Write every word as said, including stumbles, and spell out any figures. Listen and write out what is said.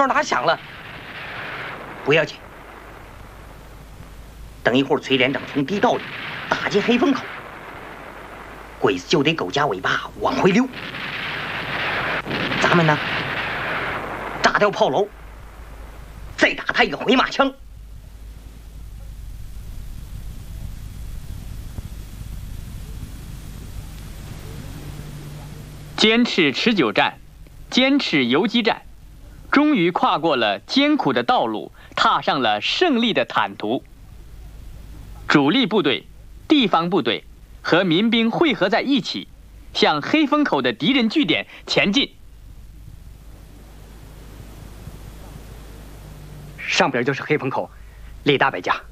知道哪响了。不要紧，等一会儿崔连长从地道里打进黑风口，鬼子就得狗夹尾巴往回溜。咱们呢，炸掉炮楼，再打他一个回马枪。 坚持持久战，坚持游击战，终于跨过了艰苦的道路，踏上了胜利的坦途。主力部队、地方部队和民兵汇合在一起，向黑风口的敌人据点前进。 上边就是黑风口，李大摆家。